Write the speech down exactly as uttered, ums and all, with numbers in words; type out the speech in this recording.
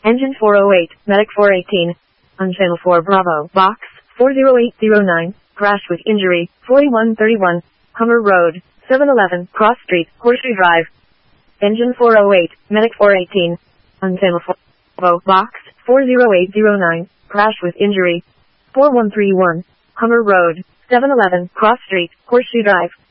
Engine four oh eight, Medic four eighteen. On Channel four Bravo, Box four zero eight zero nine. Crash with injury, forty-one thirty-one. Hummer Road, seven eleven. Cross Street, Horseshoe Drive. Engine four oh eight, Medic four eighteen. On Channel four Bravo, Box four zero eight zero nine. Crash with injury, four one three one. Hummer Road, seven eleven. Cross Street, Horseshoe Drive.